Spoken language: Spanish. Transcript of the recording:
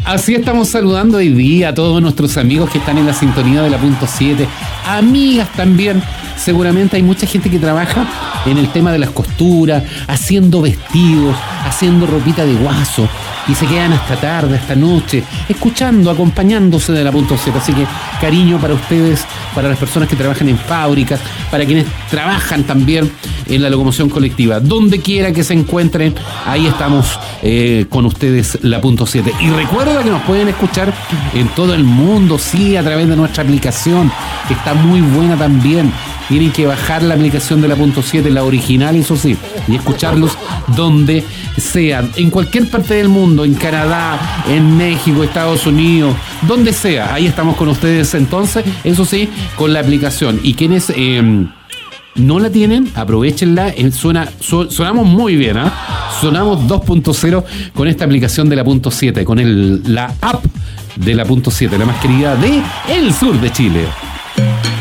Así estamos saludando hoy día a todos nuestros amigos que están en la sintonía de la punto 7, amigas también. Seguramente hay mucha gente que trabaja en el tema de las costuras, haciendo vestidos, haciendo ropita de guaso, y se quedan hasta tarde, hasta noche, escuchando, acompañándose de la punto 7. Así que cariño para ustedes, para las personas que trabajan en fábricas, para quienes trabajan también en la locomoción colectiva. Donde quiera que se encuentren, ahí estamos con ustedes, la punto 7. Y recuerda que nos pueden escuchar en todo el mundo, sí, a través de nuestra aplicación, que está muy buena también. Tienen que bajar la aplicación de la punto 7, la original, eso sí, y escucharlos donde sean, en cualquier parte del mundo, en Canadá, en México, Estados Unidos, donde sea. Ahí estamos con ustedes entonces, eso sí, con la aplicación. Y quienes no la tienen, aprovechenla. Sonamos muy bien, ¿eh? Sonamos 2.0 con esta aplicación de la punto 7, con la app de la punto 7, la más querida de el sur de Chile.